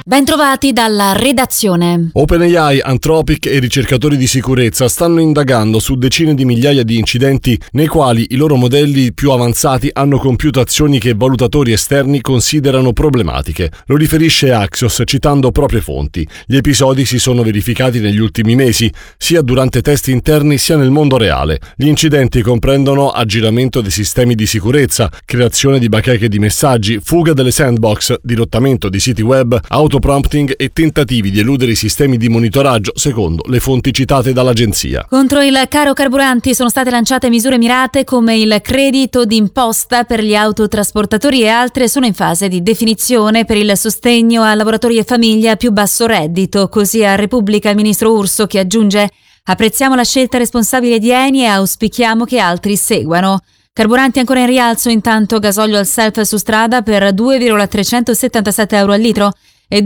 Bentrovati dalla redazione. OpenAI, Anthropic e ricercatori di sicurezza stanno indagando su decine di migliaia di incidenti nei quali i loro modelli più avanzati hanno compiuto azioni che valutatori esterni considerano problematiche. Lo riferisce Axios citando proprie fonti. Gli episodi si sono verificati negli ultimi mesi, sia durante test interni sia nel mondo reale. Gli incidenti comprendono aggiramento dei sistemi di sicurezza, creazione di bacheche di messaggi, fuga delle sandbox, dirottamento di siti web, autoprompting e tentativi di eludere i sistemi di monitoraggio, secondo le fonti citate dall'agenzia. Contro il caro carburanti sono state lanciate misure mirate come il credito d'imposta per gli autotrasportatori e altre sono in fase di definizione per il sostegno a lavoratori e famiglie a più basso reddito. Così a Repubblica il ministro Urso, che aggiunge: apprezziamo la scelta responsabile di Eni e auspichiamo che altri seguano. Carburanti ancora in rialzo, intanto gasolio al self su strada per 2,377 euro al litro e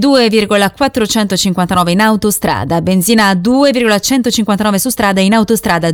2,459 in autostrada, benzina a 2,159 su strada e in autostrada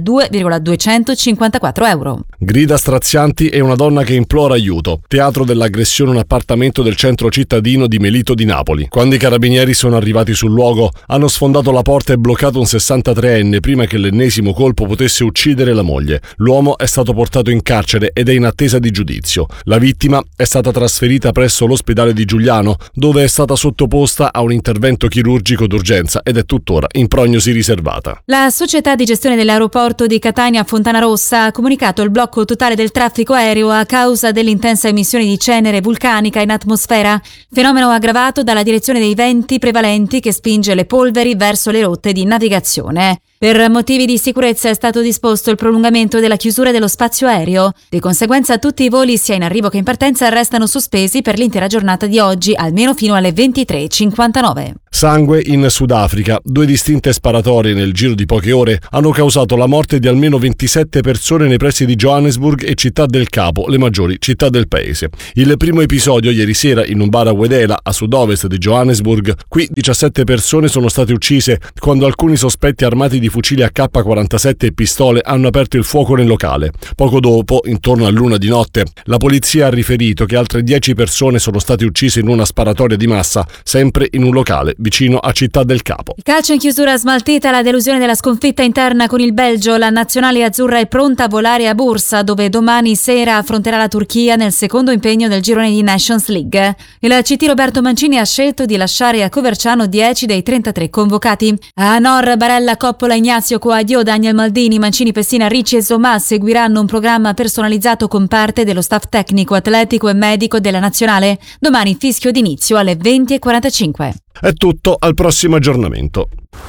2,254 euro. Grida strazianti e una donna che implora aiuto. Teatro dell'aggressione un appartamento del centro cittadino di Melito di Napoli. Quando i carabinieri sono arrivati sul luogo, hanno sfondato la porta e bloccato un 63enne prima che l'ennesimo colpo potesse uccidere la moglie. L'uomo è stato portato in carcere ed è in attesa di giudizio. La vittima è stata trasferita presso l'ospedale di Giugliano, dove è stata sottoposta a un intervento chirurgico d'urgenza ed è tuttora in prognosi riservata. La società di gestione dell'aeroporto di Catania Fontanarossa ha comunicato il blocco totale del traffico aereo a causa dell'intensa emissione di cenere vulcanica in atmosfera, fenomeno aggravato dalla direzione dei venti prevalenti che spinge le polveri verso le rotte di navigazione. Per motivi di sicurezza è stato disposto il prolungamento della chiusura dello spazio aereo. Di conseguenza tutti i voli sia in arrivo che in partenza restano sospesi per l'intera giornata di oggi, almeno fino alle 23:59. Sangue in Sudafrica. 2 distinte sparatorie nel giro di poche ore hanno causato la morte di almeno 27 persone nei pressi di Johannesburg e Città del Capo, le maggiori città del paese. Il primo episodio ieri sera in un bar a Wedela, a sud-ovest di Johannesburg. Qui 17 persone sono state uccise quando alcuni sospetti armati di fucili AK-47 e pistole hanno aperto il fuoco nel locale. Poco dopo, intorno all'1 di notte, la polizia ha riferito che altre 10 persone sono state uccise in una sparatoria di massa, sempre in un locale vicino a Città del Capo. Il calcio in chiusura smaltita la delusione della sconfitta interna con il Belgio. La nazionale azzurra è pronta a volare a Bursa, dove domani sera affronterà la Turchia nel secondo impegno del girone di Nations League. Il CT Roberto Mancini ha scelto di lasciare a Coverciano 10 dei 33 convocati. A Nor, Barella, Coppola, Ignazio Coadio, Daniel Maldini, Mancini, Pessina, Ricci e Somà seguiranno un programma personalizzato con parte dello staff tecnico, atletico e medico della nazionale. Domani fischio d'inizio alle 20:45. È tutto, al prossimo aggiornamento.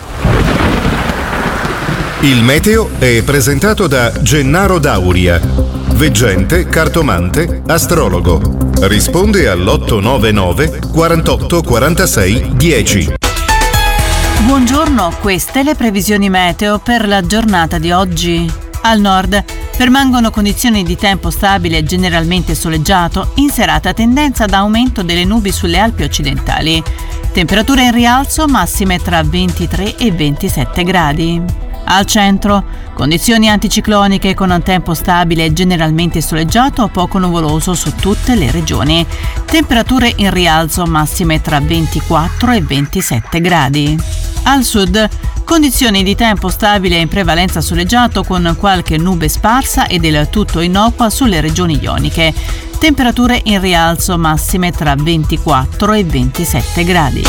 Il meteo è presentato da Gennaro Dauria, veggente, cartomante, astrologo. Risponde all'899 48 46 10. Buongiorno, queste le previsioni meteo per la giornata di oggi. Al nord permangono condizioni di tempo stabile e generalmente soleggiato, in serata tendenza ad aumento delle nubi sulle Alpi occidentali. Temperature in rialzo, massime tra 23 e 27 gradi. Al centro, condizioni anticicloniche con un tempo stabile e generalmente soleggiato o poco nuvoloso su tutte le regioni. Temperature in rialzo, massime tra 24 e 27 gradi. Al sud, condizioni di tempo stabile e in prevalenza soleggiato con qualche nube sparsa e del tutto innocua sulle regioni ioniche. Temperature in rialzo, massime tra 24 e 27 gradi.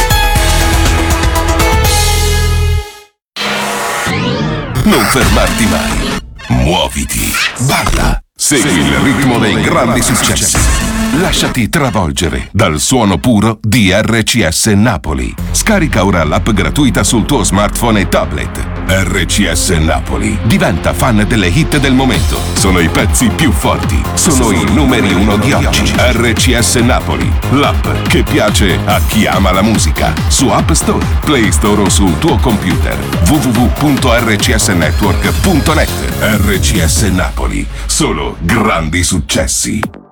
Non fermarti mai. Muoviti. Balla. Segui il ritmo dei grandi successi. Lasciati travolgere dal suono puro di RCS Napoli. Scarica ora l'app gratuita sul tuo smartphone e tablet. RCS Napoli. Diventa fan delle hit del momento. Sono i pezzi più forti. Sono i numeri 1 di oggi. RCS Napoli. L'app che piace a chi ama la musica. Su App Store, Play Store o sul tuo computer. www.rcsnetwork.net. RCS Napoli. Solo grandi successi.